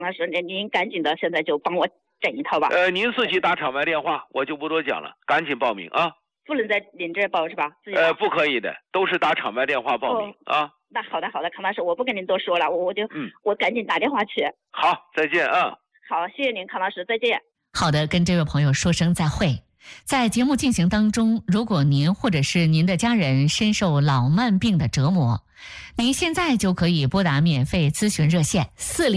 那说您赶紧的，现在就帮我整一套吧。 您自己打场外电话，我就不多讲了，赶紧报名啊。 不能在您这报是吧？ 不可以的，都是打场外电话报名啊。 那好的，康老师，我不跟您多说了，我赶紧打电话去。 好，再见啊。 好，谢谢您，康老师，再见。 好的，跟这位朋友说声再会。在节目进行当中，如果您或者是您的家人深受老慢病的折磨，您现在就可以拨打免费咨询热线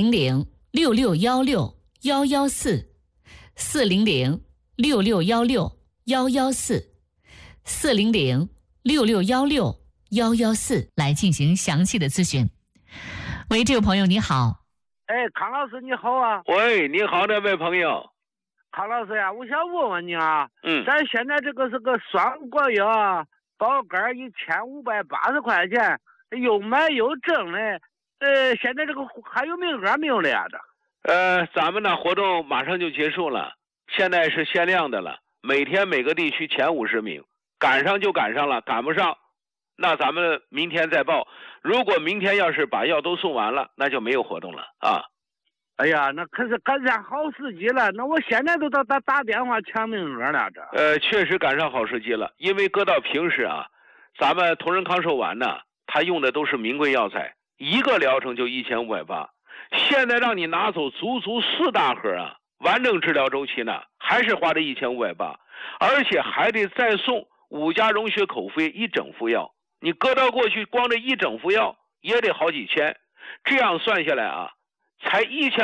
400-6616-114，400-6616-114，400-6616-114来进行详细的咨询。喂，这位朋友你好。 哎，康老师你好啊。 喂，你好，这位朋友。 康老师呀，我想问问你啊，咱现在这个是个双果药，包干1580块钱，又买又挣的，现在这个还有名额没有了呀？ 咱们呢活动马上就结束了，现在是限量的了，每天每个地区前50名，赶上就赶上了，赶不上，那咱们明天再报。如果明天要是把药都送完了，那就没有活动了啊。 哎呀，那可是赶上好时机了，那我现在都打电话抢名额了这。 确实赶上好时机了，因为搁到平时啊，咱们同仁康寿丸呢，它用的都是名贵药材，一个疗程就1580，现在让你拿走足4大盒啊，完整治疗周期呢，还是花这1580，而且还得再送5价溶血口服液1整副药，你搁到过去光这1整副药也得好几千，这样算下来啊，才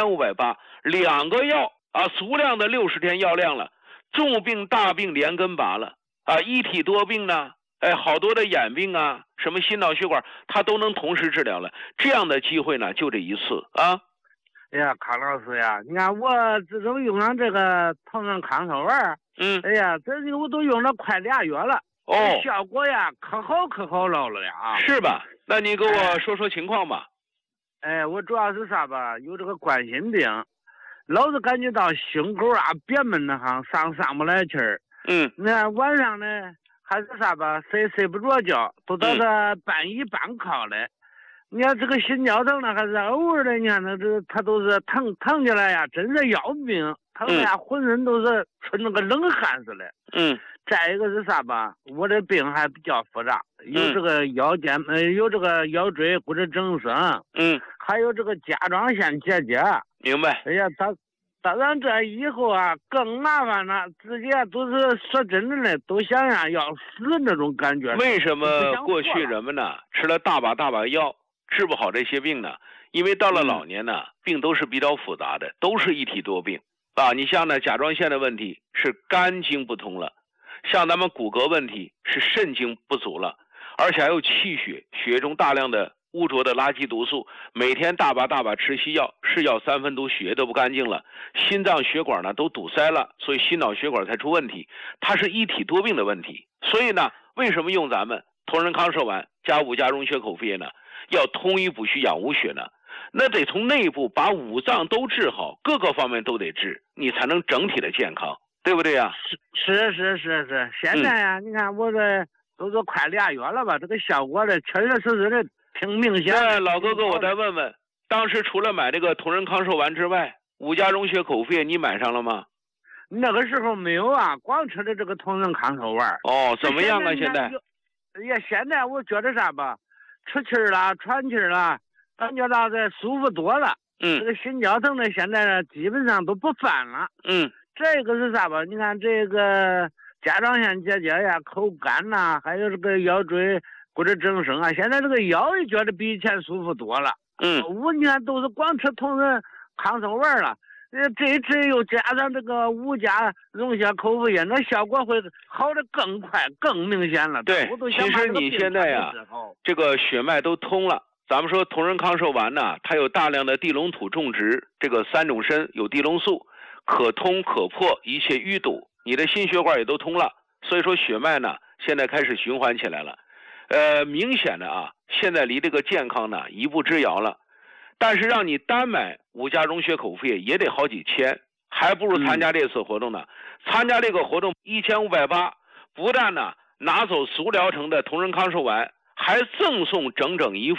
1580，2个药啊，足量的60天药量了，重病大病连根拔了啊，一体多病呢，好多的眼病啊，什么心脑血管，它都能同时治疗了。这样的机会呢，就这一次啊。 哎呀，康老师呀，你看我这都用上这个同仁康寿丸，哎呀，这我都用了快2月了，效果呀可好了呀啊。 是吧？那你给我说说情况吧。 我主要是啥吧？有这个冠心病，老是感觉到胸口啊憋闷的哈，上不来气儿。你看晚上呢还是啥吧，睡不着觉，都到这半倚半靠的。你看这个心绞疼呢，还是偶尔的，你看它都是疼起来呀，真是要命，疼的呀，浑身都是出那个冷汗似的。再一个是啥吧？我这病还比较复杂，有这个有这个腰椎骨质增生，还有这个甲状腺结节。 明白？ 哎呀，当然这以后啊更麻烦了，直接都是说真的呢，都想要死那种感觉。 为什么过去人们呢吃了大把药治不好这些病呢？因为到了老年呢，病都是比较复杂的，都是一体多病啊。你像呢甲状腺的问题是肝经不通了。像咱们骨骼问题是肾经不足了，而且还有气血，血中大量的污浊的垃圾毒素，每天大把吃西药，是药3分毒，血都不干净了，心脏血管呢都堵塞了，所以心脑血管才出问题，它是一体多病的问题。所以呢，为什么用咱们同仁康寿丸加5价溶血口服液呢？要通医补虚养无血呢？那得从内部把5脏都治好，各个方面都得治，你才能整体的健康。对不对呀？ 是，现在呀，你看我这都是快2月了吧，这个效果的确实的挺明显。 老哥哥，我再问问，当时除了买这个同仁康寿丸之外，5价溶血口服液你买上了吗？ 那个时候没有啊，光吃的这个同仁康寿丸。 怎么样啊？现在？ 现在我觉得啥吧，出气儿了，喘气儿了，感觉到这舒服多了。这个心绞疼呢，现在呢基本上都不犯了。这个是啥吧？你看这个甲状腺结节呀、口干呐，还有这个腰椎骨质增生啊，现在这个腰也觉得比以前舒服多了。我你看都是光吃同仁康寿丸了，这一次又加上这个5价溶血口服液，那效果会好的更快、更明显了。 对，其实你现在呀，这个血脉都通了。咱们说同仁康寿丸呢，它有大量的地龙土种植，这个3种参有地龙素。可通可破一切淤堵，你的心血管也都通了，所以说血脉呢现在开始循环起来了。明显的啊，现在离这个健康呢一步之遥了。但是让你单买5价溶血口服液也得好几千，还不如参加这次活动呢。参加这个活动1580，不但呢拿走足疗程的同仁康寿丸，还赠送整1副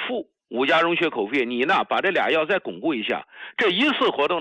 5价溶血口服液，你呢把这俩药再巩固一下，这一次活动